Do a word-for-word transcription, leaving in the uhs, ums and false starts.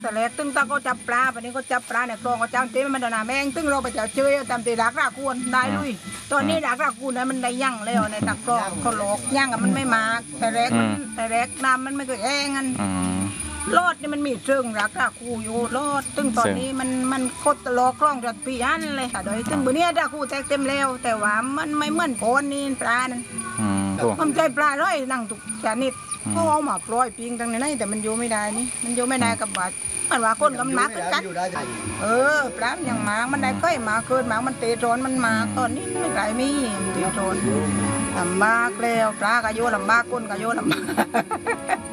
แต่แรกตึ้งตาก็จับปลาวันนี้ก็จับปลาเนี่ยกรองก็จับเต็มมันดนาแมงตึ้งเราไปจะเจอจำตีรักราคูนได้ลุยตอนนี้รักราคูนนั้นมันได้ยั่งแล้วในตักกรองก็หลอกยั่งอะมันไม่มากแต่แรกมันแต่แรกน้ำมันไม่เคยแห้งกันรอดนี่มันมีเชิงรักราคูอยู่รอดตึ้งตอนนี้มันมันโคตรลอกกล้องจัดปีอันเลยค่ะโดยตึ้งบุเนี้ยราคูแตกเต็มแล้วแต่ว่ามันไม่เหมือนโพนนี่ปลานั้นมันใจปลาร้อยนั่งทุกชนิดก็เอามาปล่อยปิงตรงนี้แต่มันอยู่ไม่ได้นี่มันอยู่ไม่ได้กับบาดมันว่าคนกำนักกันเออปลาอย่างหมากมันได้ค่อยมาเกินหมากมันเตะโจนมันมาตอนนี้ไม่ได้มีเตะโจนลำบากแล้วปลากระโยลำบากก้นกระโยลำบาก